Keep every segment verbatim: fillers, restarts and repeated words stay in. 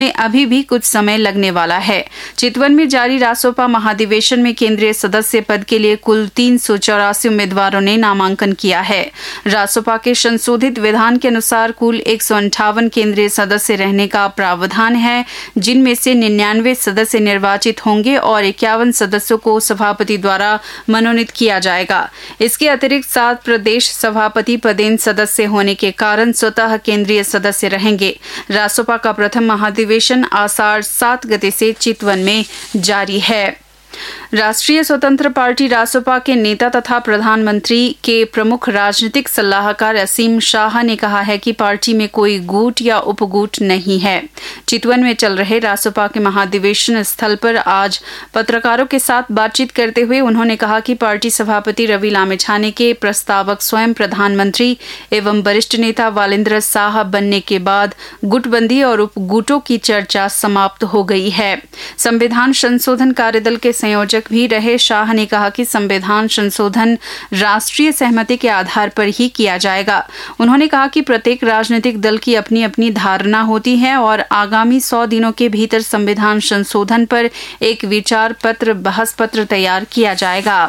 में अभी भी कुछ समय लगने वाला है। चितवन में जारी रासोपा महाधिवेशन में केंद्रीय सदस्य पद के लिए कुल तीन सौ चौरासी उम्मीदवारों ने नामांकन किया है। रासोपा के संशोधित विधान के अनुसार कुल एक सौ अंठावन केंद्रीय सदस्य रहने का प्रावधान है, जिनमें से निन्यानवे सदस्य निर्वाचित होंगे और इक्यावन सदस्यों को सभापति द्वारा मनोनीत किया जाएगा। इसके अतिरिक्त सात प्रदेश सभापति पदेन सदस्य होने के कारण स्वतः केंद्रीय सदस्य रहेंगे। रासोपा का प्रथम महाधिवेशन आषाढ़ सात गते से चितवन में जारी है। राष्ट्रीय स्वतंत्र पार्टी रासोपा के नेता तथा प्रधानमंत्री के प्रमुख राजनीतिक सलाहकार असीम शाह ने कहा है कि पार्टी में कोई गुट या उपगुट नहीं है। चितवन में चल रहे रासोपा के महाधिवेशन स्थल पर आज पत्रकारों के साथ बातचीत करते हुए उन्होंने कहा कि पार्टी सभापति रवि लामिछाने के प्रस्तावक स्वयं प्रधानमंत्री एवं वरिष्ठ नेता वालेंद्र शाह बनने के बाद गुटबंदी और उपगुटों की चर्चा समाप्त हो गई है। संविधान संशोधन कार्यदल के संयोजक भी रहे शाह ने कहा कि संविधान संशोधन राष्ट्रीय सहमति के आधार पर ही किया जाएगा। उन्होंने कहा कि प्रत्येक राजनीतिक दल की अपनी अपनी धारणा होती है और आगामी सौ दिनों के भीतर संविधान संशोधन पर एक विचार पत्र बहस पत्र तैयार किया जाएगा।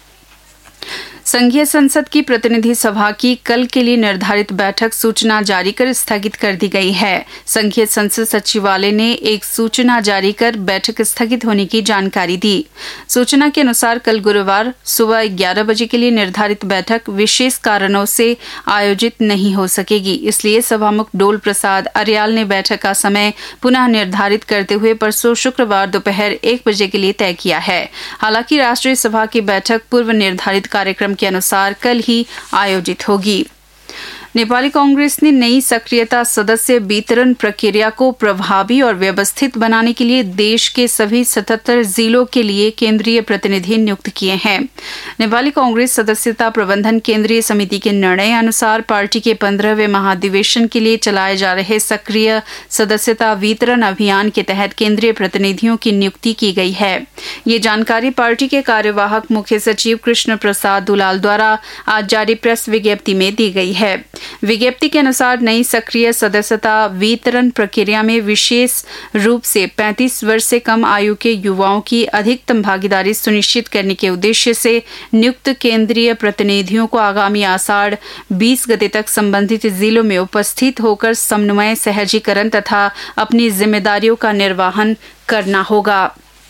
संघीय संसद की प्रतिनिधि सभा की कल के लिए निर्धारित बैठक सूचना जारी कर स्थगित कर दी गई है। संघीय संसद सचिवालय ने एक सूचना जारी कर बैठक स्थगित होने की जानकारी दी। सूचना के अनुसार कल गुरुवार सुबह ग्यारह बजे के लिए निर्धारित बैठक विशेष कारणों से आयोजित नहीं हो सकेगी। इसलिए सभामुख डोल प्रसाद अर्याल ने बैठक का समय पुनः निर्धारित करते हुए परसों शुक्रवार दोपहर एक बजे के लिए तय किया है। हालांकि राष्ट्रीय सभा की बैठक पूर्व निर्धारित कार्यक्रम के अनुसार कल ही आयोजित होगी। नेपाली कांग्रेस ने नई सक्रियता सदस्य वितरण प्रक्रिया को प्रभावी और व्यवस्थित बनाने के लिए देश के सभी सतहत्तर जिलों के लिए केंद्रीय प्रतिनिधि नियुक्त किए हैं। नेपाली कांग्रेस सदस्यता प्रबंधन केंद्रीय समिति के निर्णय अनुसार पार्टी के पंद्रहवें महाधिवेशन के लिए चलाए जा रहे सक्रिय सदस्यता वितरण अभियान के तहत केंद्रीय प्रतिनिधियों की नियुक्ति की गई है। ये जानकारी पार्टी के कार्यवाहक मुख्य सचिव कृष्ण प्रसाद दुलाल द्वारा आज जारी प्रेस विज्ञप्ति में दी गई है। विज्ञप्ति के अनुसार नई सक्रिय सदस्यता वितरण प्रक्रिया में विशेष रूप से पैंतीस वर्ष से कम आयु के युवाओं की अधिकतम भागीदारी सुनिश्चित करने के उद्देश्य से नियुक्त केंद्रीय प्रतिनिधियों को आगामी आषाढ़ बीस गते तक संबंधित जिलों में उपस्थित होकर समन्वय, सहजीकरण तथा अपनी जिम्मेदारियों का निर्वहन करना होगा।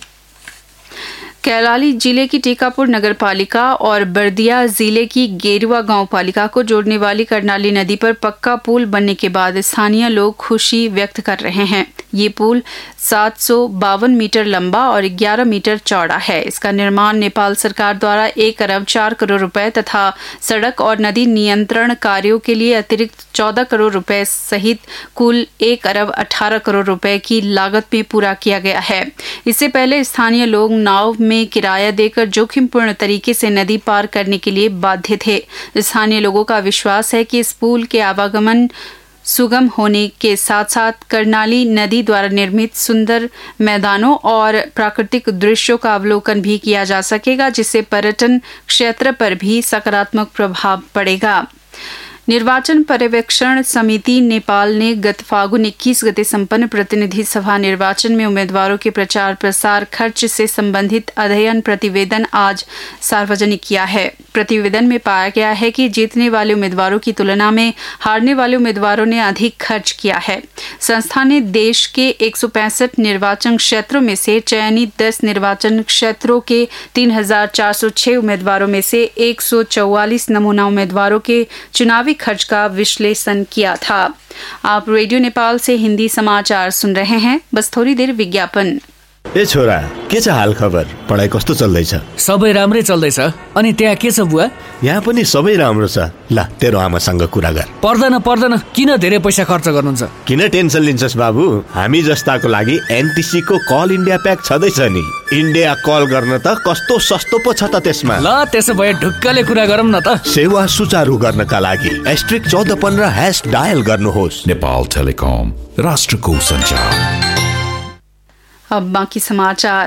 कैलाली जिले की टीकापुर नगरपालिका और बर्दिया जिले की गेरुआ गांव पालिका को जोड़ने वाली कर्णाली नदी पर पक्का पुल बनने के बाद स्थानीय लोग खुशी व्यक्त कर रहे हैं। ये पुल सात सौ बावन मीटर लंबा और ग्यारह मीटर चौड़ा है। इसका निर्माण नेपाल सरकार द्वारा एक अरब चार करोड़ रुपए तथा सड़क और नदी नियंत्रण कार्यों के लिए अतिरिक्त चौदह करोड़ रुपए सहित कुल एक अरब अठारह करोड़ रुपए की लागत में पूरा किया गया है। इससे पहले स्थानीय लोग नाव में किराया देकर जोखिमपूर्ण तरीके से नदी पार करने के लिए बाध्य थे। स्थानीय लोगों का विश्वास है कि इस पुल के आवागमन सुगम होने के साथ साथ कर्णाली नदी द्वारा निर्मित सुंदर मैदानों और प्राकृतिक दृश्यों का अवलोकन भी किया जा सकेगा, जिससे पर्यटन क्षेत्र पर भी सकारात्मक प्रभाव पड़ेगा। निर्वाचन पर्यवेक्षण समिति नेपाल ने गत फागुन इक्कीस गते संपन्न प्रतिनिधि सभा निर्वाचन में उम्मीदवारों के प्रचार प्रसार खर्च से संबंधित अध्ययन प्रतिवेदन आज सार्वजनिक किया है। प्रतिवेदन में पाया गया है कि जीतने वाले उम्मीदवारों की तुलना में हारने वाले उम्मीदवारों ने अधिक खर्च किया है। संस्था ने देश के एक सौ पैंसठ निर्वाचन क्षेत्रों में से चयनित दस निर्वाचन क्षेत्रों के तीन हजार चार सौ छह उम्मीदवारों में से एक सौ चौवालीस नमूना उम्मीदवारों के चुनावी खर्च का विश्लेषण किया था। आप रेडियो नेपाल से हिंदी समाचार सुन रहे हैं। बस थोड़ी देर विज्ञापन। ए छोरा, के छ हाल खबर? पढाइ कस्तो चल्दैछ? सबै राम्रै चल्दैछ। अनि त्यहाँ के छ बुवा? यहाँ पनि सबै राम्रो छ। ल, तेरो आमासँग कुरा गर। पर्दैन पर्दैन, किन धेरै पैसा खर्च गर्नुहुन्छ? किन टेन्सन लिन्छस् बाबु? हामी जस्ताको लागि एनटिसी को कल इन्डिया प्याक छदैछ नि। इन्डिया कल गर्न त कस्तो सस्तो पो छ त त्यसमा। ल, त्यसो भए ढुक्कले कुरा गरौँ न त। सेवा सुचारू गर्नका लागि एस्ट्रिक चौध पन्ध्र हैश डायल गर्नुहोस्। नेपाल टेलिकम, राष्ट्रको सञ्चार। अब बाकी समाचार।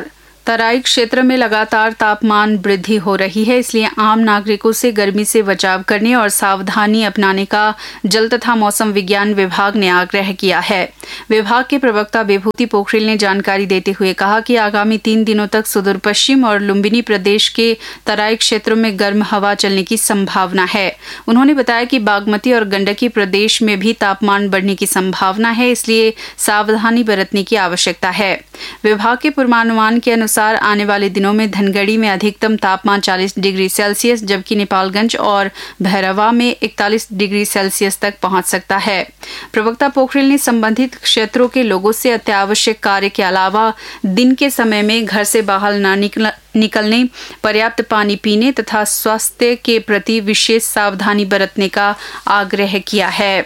तराई क्षेत्र में लगातार तापमान वृद्धि हो रही है, इसलिए आम नागरिकों से गर्मी से बचाव करने और सावधानी अपनाने का जल तथा मौसम विज्ञान विभाग ने आग्रह किया है। विभाग के प्रवक्ता विभूति पोखरेल ने जानकारी देते हुए कहा कि आगामी तीन दिनों तक सुदूर पश्चिम और लुम्बिनी प्रदेश के तराई क्षेत्रों में गर्म हवा चलने की संभावना है। उन्होंने बताया कि बागमती और गंडकी प्रदेश में भी तापमान बढ़ने की संभावना है, इसलिए सावधानी बरतने की आवश्यकता है। विभाग के पूर्वानुमान के अनुसार आने वाले दिनों में धनगढ़ी में अधिकतम तापमान चालीस डिग्री सेल्सियस जबकि नेपालगंज और भैरवा में इकतालीस डिग्री सेल्सियस तक पहुंच सकता है। प्रवक्ता पोखरेल ने संबंधित क्षेत्रों के लोगों से अत्यावश्यक कार्य के अलावा दिन के समय में घर से बाहर न निकल निकलने, पर्याप्त पानी पीने तथा स्वास्थ्य के प्रति विशेष सावधानी बरतने का आग्रह किया है।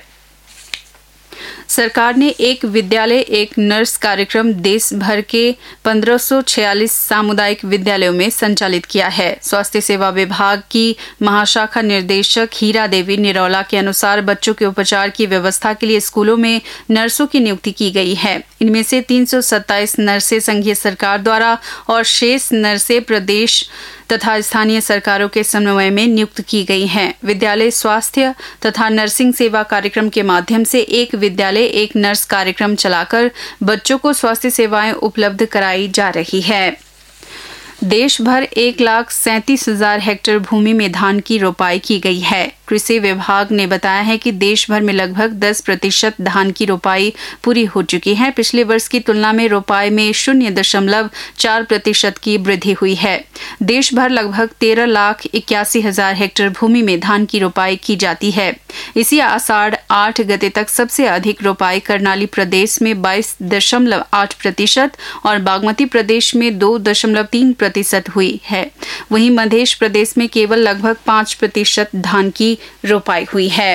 सरकार ने एक विद्यालय एक नर्स कार्यक्रम देश भर के पंद्रह सौ छियालीस सामुदायिक विद्यालयों में संचालित किया है। स्वास्थ्य सेवा विभाग की महाशाखा निर्देशक हीरा देवी निरौला के अनुसार बच्चों के उपचार की व्यवस्था के लिए स्कूलों में नर्सों की नियुक्ति की गई है। इनमें से तीन सौ सत्ताईस नर्सें संघीय सरकार द्वारा और शेष नर्सें प्रदेश तथा स्थानीय सरकारों के समन्वय में नियुक्त की गई हैं। विद्यालय स्वास्थ्य तथा नर्सिंग सेवा कार्यक्रम के माध्यम से एक विद्यालय एक नर्स कार्यक्रम चलाकर बच्चों को स्वास्थ्य सेवाएं उपलब्ध कराई जा रही है। देश भर एक लाख सैंतीस हजार हेक्टेयर भूमि में धान की रोपाई की गई है। कृषि विभाग ने बताया है कि देश भर में लगभग दस प्रतिशत धान की रोपाई पूरी हो चुकी है। पिछले वर्ष की तुलना में रोपाई में शून्य दशमलव चार प्रतिशत की वृद्धि हुई है। देश भर लगभग तेरह लाख इक्यासी हजार हेक्टेयर भूमि में धान की रोपाई की जाती है। इसी आषाढ़ आठ गते तक सबसे अधिक रोपाई करनाली प्रदेश में बाईस दशमलव आठ प्रतिशत और बागमती प्रदेश में दो दशमलव तीन प्रतिशत हुई है। वहीं मध्य प्रदेश में केवल लगभग पाँच प्रतिशत धान की रोपाई हुई है।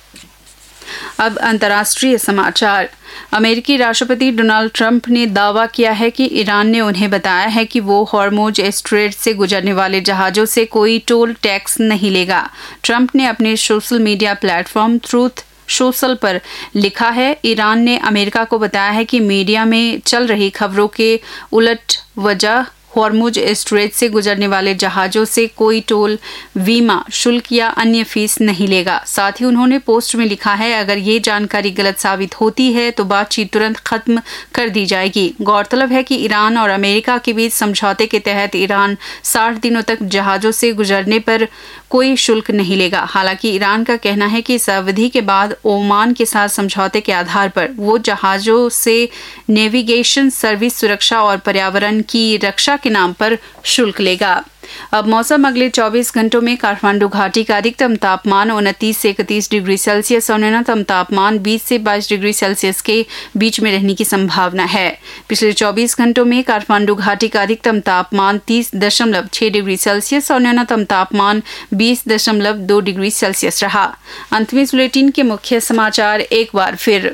अब अंतर्राष्ट्रीय समाचार। अमेरिकी राष्ट्रपति डोनाल्ड ट्रंप ने दावा किया है कि ईरान ने उन्हें बताया है कि वो हॉर्मुज स्ट्रेट से गुजरने वाले जहाजों से कोई टोल टैक्स नहीं लेगा। ट्रंप ने अपने social media platform truth social पर लिखा है, ईरान ने अमेरिका को बताया है कि मीडिया में चल रही खबरों के उलट वजह हॉर्मुज स्ट्रेट से गुजरने वाले जहाजों से कोई टोल, बीमा शुल्क या अन्य फीस नहीं लेगा। साथ ही उन्होंने पोस्ट में लिखा है, अगर ये जानकारी गलत साबित होती है तो बातचीत तुरंत खत्म कर दी जाएगी। गौरतलब है कि ईरान और अमेरिका के बीच समझौते के तहत ईरान साठ दिनों तक जहाजों से गुजरने पर कोई शुल्क नहीं लेगा। हालांकि ईरान का कहना है कि इस अवधि के बाद ओमान के साथ समझौते के आधार पर वो जहाजों से नेविगेशन सर्विस, सुरक्षा और पर्यावरण की रक्षा के नाम पर शुल्क लेगा। अब मौसम। अगले चौबीस घंटों में काठमांडू घाटी का अधिकतम तापमान उनतीस से इकतीस डिग्री सेल्सियस और न्यूनतम तापमान बीस से बाईस डिग्री सेल्सियस के बीच में रहने की संभावना है। पिछले चौबीस घंटों में काठमांडू घाटी का अधिकतम तापमान तीस दशमलव छह डिग्री सेल्सियस और न्यूनतम तापमान बीस दशमलव दो डिग्री सेल्सियस रहा। अंत में इस बुलेटिन के मुख्य समाचार एक बार फिर।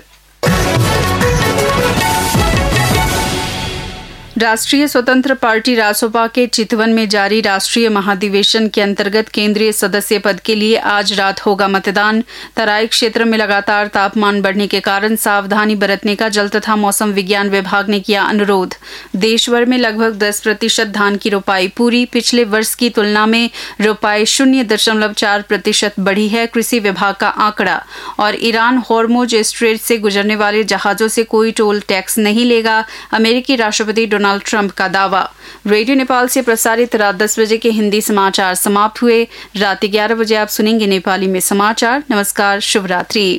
राष्ट्रीय स्वतंत्र पार्टी रासोपा के चितवन में जारी राष्ट्रीय महाधिवेशन के अंतर्गत केंद्रीय सदस्य पद के लिए आज रात होगा मतदान। तराई क्षेत्र में लगातार तापमान बढ़ने के कारण सावधानी बरतने का जल तथा मौसम विज्ञान विभाग ने किया अनुरोध। देश भर में लगभग दस प्रतिशत धान की रोपाई पूरी। पिछले वर्ष की तुलना में रोपाई शून्य दशमलव चार प्रतिशत बढ़ी है, कृषि विभाग का आंकड़ा। और ईरान हॉर्मुज स्ट्रेट से गुजरने वाले जहाजों से कोई टोल टैक्स नहीं लेगा, अमेरिकी राष्ट्रपति डोनाल्ड ट्रंप का दावा। रेडियो नेपाल से प्रसारित रात दस बजे के हिंदी समाचार समाप्त हुए। रात ग्यारह बजे आप सुनेंगे नेपाली में समाचार। नमस्कार, शुभ रात्रि।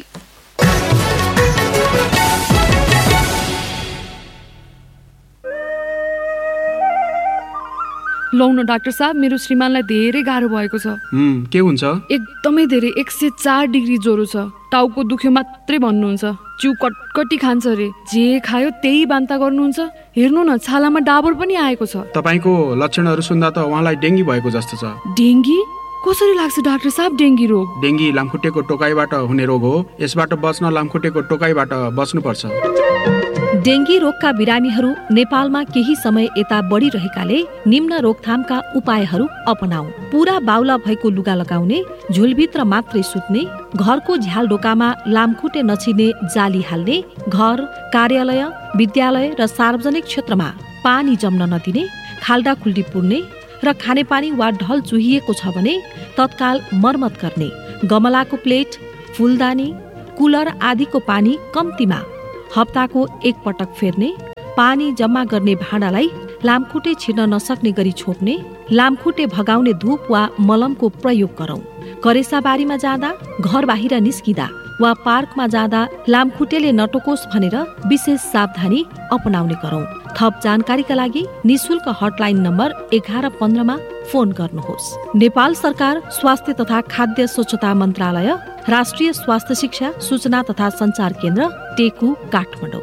लौ न डाक्टर साहब, मेरो श्रीमानलाई धेरै गाह्रो भएको छ। हम्म के हुन्छ? एकदमै धेरै एक सय चार डिग्री ज्वरो छ। टाउको दुख्यो मात्रै भन्नुहुन्छ। जिउ कटकटी खान्छ रे, जे खायो त्यही बान्ता गर्नुहुन्छ। हेर्नु न, छालामा डाबर पनि आएको छ। तपाईको लक्षणहरू सुन्दा त उहाँलाई डेङ्गी भएको जस्तो छ। डेङ्गी कसरी लाग्छ डाक्टर साहब? डेङ्गी रोग डेङ्गी लामखुट्टेको टोकाइबाट हुने रोग हो। यसबाट बच्न लामखुट्टेको टोकाइबाट बच्नुपर्छ। डेङ्गी रोगका बिरामीहरू नेपालमा केही समय यता बढिरहेकाले निम्न रोकथामका उपायहरू अपनाऊ। पूरा बाउला भएको लुगा लगाउने, झुलभित्र मात्रै सुत्ने, घरको झ्यालडोकामा लामखुट्टे नछिने जाली हाल्ने, घर, कार्यालय, विद्यालय र सार्वजनिक क्षेत्रमा पानी जम्न नदिने, खाल्डा खुल्डी पुर्ने र खानेपानी वा ढल चुहिएको छ भने तत्काल मर्मत गर्ने, गमलाको प्लेट, फुलदानी, कुलर आदिको पानी कम्तीमा हप्ताको एक पटक फेर्ने, पानी जम्मा गर्ने भाँडालाई लामखुट्टे छिर्न नसक्ने गरी छोप्ने, लामखुट्टे भगाउने धूप वा मलमको प्रयोग गरौं। करेसाबारीमा जाँदा, घर बाहिर निस्किँदा वा पार्कमा जाँदा लामखुट्टेले नटोकोस् भनेर विशेष सावधानी अपनाउने गरौं। थप जानकारीका लागि निशुल्क हटलाइन नम्बर एघार पन्ध्रमा फोन गर्नुहोस्। नेपाल सरकार स्वास्थ्य तथा खाद्य स्वच्छता मन्त्रालय, राष्ट्रिय स्वास्थ्य शिक्षा सूचना तथा सञ्चार केन्द्र, टेकु, Kathmandu.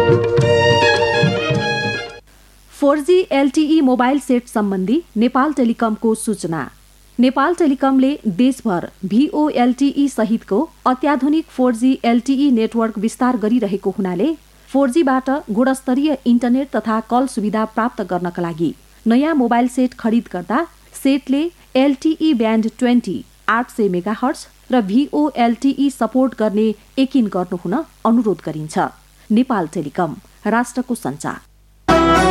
Four G LTE mobile set सम्बन्धी नेपाल टेलिकमको सूचना। नेपाल टेलिकमले देशभर भीओएलटीई सहितको अत्याधुनिक फोर जी एलटीई नेटवर्क विस्तार गरिरहेको हुनाले फोर जी बाट गुणस्तरीय इन्टरनेट तथा कल सुविधा प्राप्त गर्नका लागि नयाँ मोबाइल सेट खरिद गर्दा सेटले एलटीई ब्यान्ड ट्वेन्टी आठ सय मेगाहर्ज र भीओएलटीई सपोर्ट गर्ने यकिन गर्नुहुन अनुरोध गरिन्छ। नेपाल टेलिकम, राष्ट्रको सञ्चार।